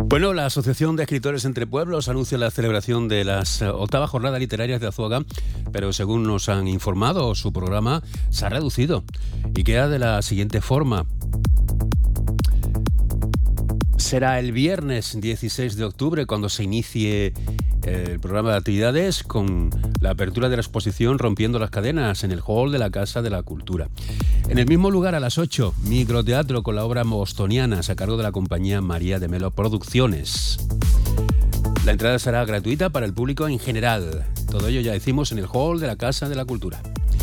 Bueno, la Asociación de Escritores Entre Pueblos anuncia la celebración de las 8ª Jornadas Literarias de Azuaga, pero según nos han informado, su programa se ha reducido y queda de la siguiente forma. Será el viernes 16 de octubre cuando se inicie el programa de actividades con la apertura de la exposición Rompiendo las Cadenas en el hall de la Casa de la Cultura. En el mismo lugar, a las 8, microteatro con la obra Bostonianas a cargo de la compañía María de Melo Producciones. La entrada será gratuita para el público en general. Todo ello ya decimos en el hall de la Casa de la Cultura.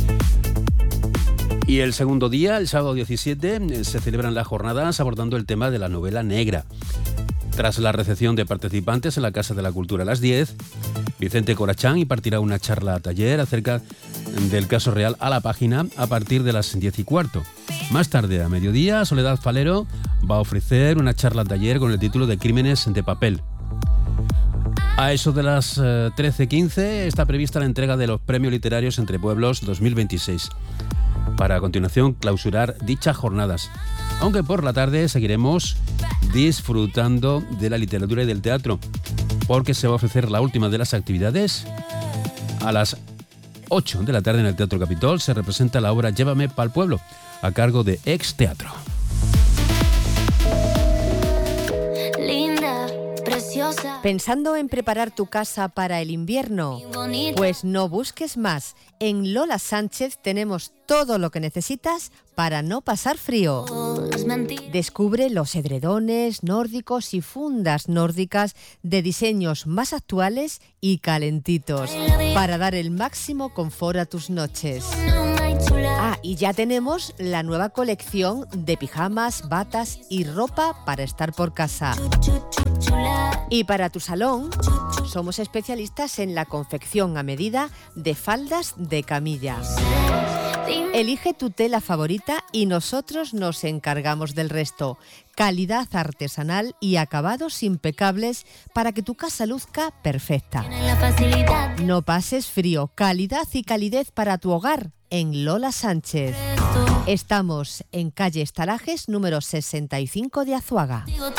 Y el segundo día, el sábado 17, se celebran las jornadas abordando el tema de la novela negra. Tras la recepción de participantes en la Casa de la Cultura a las 10, Vicente Corachán impartirá una charla taller acerca del caso real a la página a partir de las 10:15. Más tarde, a mediodía, Soledad Falero va a ofrecer una charla taller con el título de Crímenes de papel. A eso de las 13:15 está prevista la entrega de los Premios Literarios Entre Pueblos 2026. Para a continuación clausurar dichas jornadas. Aunque por la tarde seguiremos disfrutando de la literatura y del teatro, porque se va a ofrecer la última de las actividades. A las 8 de la tarde en el Teatro Capitol se representa la obra Llévame pa'l pueblo, a cargo de Ex Teatro. ¿Pensando en preparar tu casa para el invierno? Pues no busques más. En Lola Sánchez tenemos todo lo que necesitas para no pasar frío. Descubre los edredones nórdicos y fundas nórdicas de diseños más actuales y calentitos para dar el máximo confort a tus noches. Y ya tenemos la nueva colección de pijamas, batas y ropa para estar por casa. Y para tu salón, somos especialistas en la confección a medida de faldas de camilla. Elige tu tela favorita y nosotros nos encargamos del resto. Calidad artesanal y acabados impecables para que tu casa luzca perfecta. No pases frío, calidad y calidez para tu hogar en Lola Sánchez. Estamos en calle Estalajes número 65 de Azuaga.